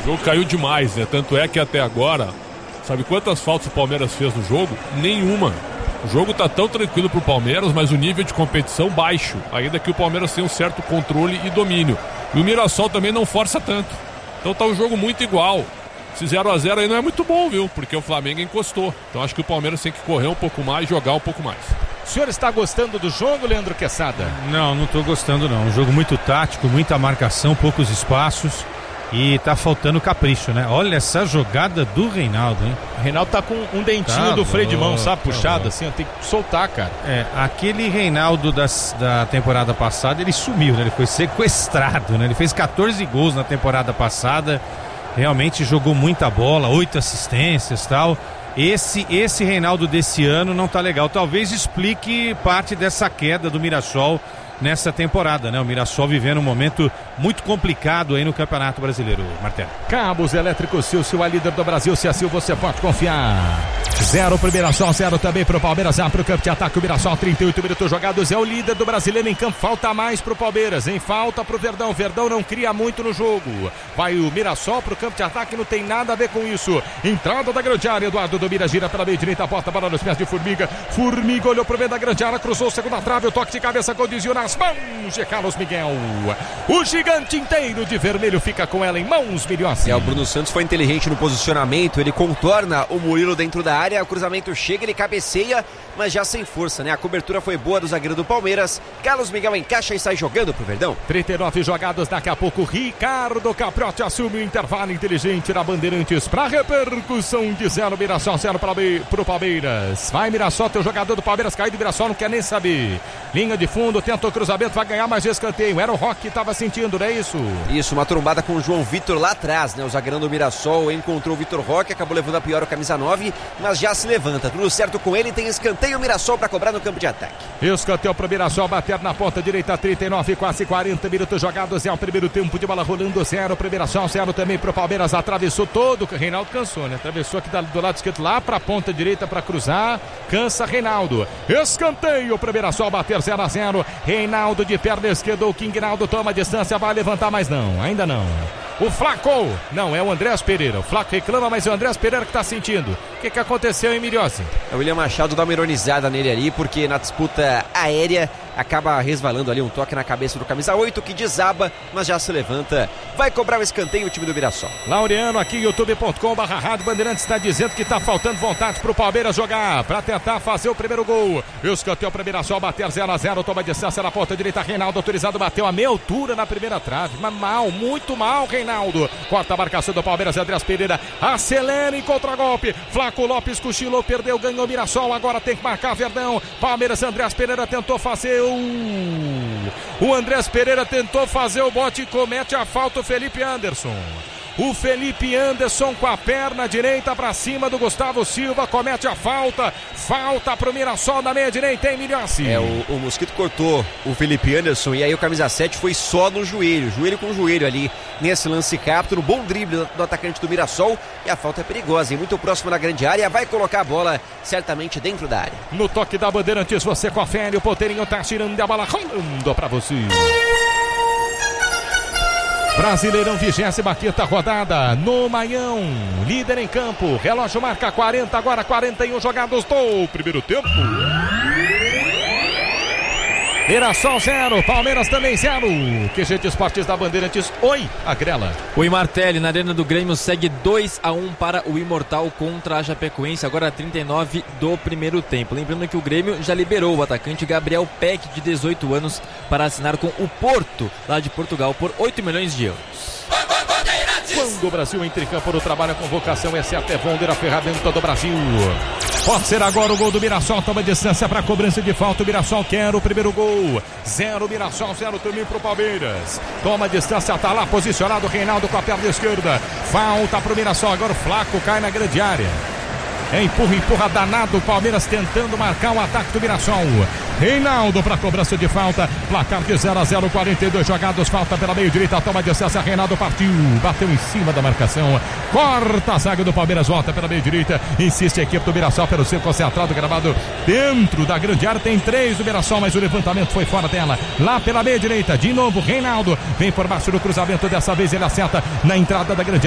jogo caiu demais, né? Tanto é que até agora, sabe quantas faltas o Palmeiras fez no jogo? Nenhuma. O jogo tá tão tranquilo pro Palmeiras, mas o nível de competição baixo. Ainda que o Palmeiras tenha um certo controle e domínio. E o Mirassol também não força tanto. Então tá um jogo muito igual. Esse 0-0 aí não é muito bom, viu? Porque o Flamengo encostou. Então acho que o Palmeiras tem que correr um pouco mais, jogar um pouco mais. O senhor está gostando do jogo, Leandro Quesada? Não estou gostando não. Um jogo muito tático, muita marcação, poucos espaços. E tá faltando capricho, né? Olha essa jogada do Reinaldo, hein? O Reinaldo tá com um dentinho do freio de mão, sabe? Puxado assim, tem que soltar, cara. Aquele Reinaldo da temporada passada, ele sumiu, né? Ele foi sequestrado, né? Ele fez 14 gols na temporada passada. Realmente jogou muita bola, 8 assistências e tal. Esse Reinaldo desse ano não tá legal. Talvez explique parte dessa queda do Mirassol nessa temporada, né? O Mirassol vivendo um momento muito complicado aí no Campeonato Brasileiro, Martelo. Cabos Elétricos Silvio, a líder do Brasil. Se assim você pode confiar. 0 pro Mirassol, 0 também pro Palmeiras. Pro campo de ataque o Mirassol, 38 minutos jogados. É o líder do Brasileiro em campo. Falta mais pro Palmeiras, hein? Falta pro Verdão. Verdão não cria muito no jogo. Vai o Mirassol pro campo de ataque, não tem nada a ver com isso. Entrada da grande área, Eduardo Domira gira pela meia direita, bota a bola nos pés de Formiga. Formiga olhou pro meio da grande área, cruzou segunda trave, o toque de cabeça condiziona nas mãos de Carlos Miguel. O gigante inteiro de vermelho fica com ela em mãos, Milhossi. O Bruno Santos foi inteligente no posicionamento, ele contorna o Murilo dentro da área, o cruzamento chega, ele cabeceia, mas já sem força, né? A cobertura foi boa do zagueiro do Palmeiras. Carlos Miguel encaixa e sai jogando pro Verdão. 39 jogados, daqui a pouco Ricardo Capriotti assume o intervalo inteligente na Bandeirantes para repercussão de 0 Mirassol, 0 pro Palmeiras. Vai Mirassol, teu jogador do Palmeiras caiu do Mirassol, não quer nem saber. Linha de fundo, tenta o cruzamento, vai ganhar mais escanteio. Era o Roque que estava sentindo, não é isso? Isso, uma trombada com o João Vitor lá atrás, né? O zagueirão do Mirassol encontrou o Vitor Roque, acabou levando a pior o camisa 9, mas já se levanta. Tudo certo com ele, tem escanteio Mirassol para cobrar no campo de ataque. Escanteio pro Mirassol, bater na ponta direita, 39, quase 40 minutos jogados. É o primeiro tempo de bola rolando, 0 pro Mirassol, 0 também pro Palmeiras. Atravessou todo, Reinaldo cansou, né? Atravessou aqui do lado esquerdo lá pra ponta direita para cruzar, cansa Reinaldo. Escanteio pro Mirassol, bater 0-0. Reinaldo de perna esquerda, o Quingnaldo toma a distância, vai levantar, mas não, ainda não. O Flaco, não, é o Andrés Pereira. O Flaco reclama, mas é o Andrés Pereira que tá sentindo. O que aconteceu, hein, Milhossi? O William Machado dá uma ironizada nele ali, porque na disputa aérea acaba resvalando ali um toque na cabeça do camisa 8, que desaba, mas já se levanta. Vai cobrar o escanteio o time do Mirassol. Laureano aqui, youtube.com/Rádio Bandeirantes, está dizendo que tá faltando vontade pro Palmeiras jogar, pra tentar fazer o primeiro gol. Escanteio pro Mirassol, bater 0-0, toma distância na ponta direita, Reinaldo autorizado, bateu a meia altura na primeira trave, mas mal, muito mal, Reinaldo. Corta a marcação do Palmeiras, Andrés Pereira acelera em contragolpe. Flaco Lopes cochilou, perdeu, ganhou Mirassol, agora tem que marcar Verdão. Palmeiras, Andrés Pereira tentou fazer o Andrés Pereira tentou fazer o bote e comete a falta o Felipe Anderson. O Felipe Anderson com a perna direita para cima do Gustavo Silva, comete a falta. Falta pro Mirassol na meia direita, hein, Milhossi? O Mosquito cortou o Felipe Anderson e aí o camisa 7 foi só no joelho com joelho ali nesse lance captura. Bom drible do atacante do Mirassol e a falta é perigosa, hein? Muito próximo da grande área, vai colocar a bola certamente dentro da área. No toque da Bandeirantes, você confere, o Poteirinho tá tirando a bola, rolando pra você. Brasileirão, 25ª rodada no Maião, líder em campo, relógio marca 40, agora 41 jogados do primeiro tempo. Mirassol 0, Palmeiras também 0. QG de Esportes da Bandeirantes. Oi, Agrela. Oi, Martelli, na Arena do Grêmio segue 2-1 para o Imortal contra a Chapecoense, agora 39 do primeiro tempo. Lembrando que o Grêmio já liberou o atacante Gabriel Peck, de 18 anos, para assinar com o Porto, lá de Portugal, por 8 milhões de euros. Quando o Brasil entra em campo no trabalho, a convocação é certa, é Vonder, a ferramenta do Brasil. Pode ser agora o gol do Mirassol, toma distância para a cobrança de falta, o Mirassol quer o primeiro gol. 0 Mirassol, 0 também para o Palmeiras. Toma distância, tá lá posicionado o Reinaldo com a perna esquerda. Falta para o Mirassol, agora o Flaco cai na grande área. Empurra danado, o Palmeiras tentando marcar o ataque do Mirassol. Reinaldo para cobrança de falta, placar de 0-0, 42 jogados, falta pela meio direita, toma de acesso, Reinaldo partiu, bateu em cima da marcação, corta a zaga do Palmeiras, volta pela meio direita, insiste a equipe do Mirassol pelo seu concentrado, gravado dentro da grande área, tem 3 do Mirassol, mas o levantamento foi fora dela, lá pela meia direita, de novo Reinaldo, vem por baixo do cruzamento, dessa vez ele acerta na entrada da grande área.